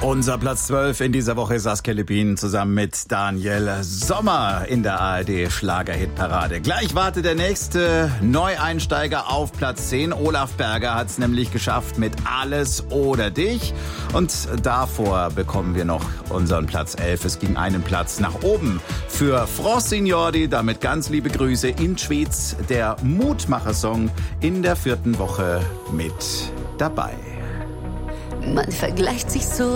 Unser Platz 12 in dieser Woche ist Saskia Lépine zusammen mit Daniel Sommer in der ARD Schlagerhitparade. Gleich wartet der nächste Neueinsteiger auf Platz 10. Olaf Berger hat es nämlich geschafft mit Alles oder Dich. Und davor bekommen wir noch unseren Platz 11. Es ging einen Platz nach oben für Frossignordi. Damit ganz liebe Grüße in Schwyz. Der Mutmacher-Song in der 4. Woche mit dabei. Man vergleicht sich so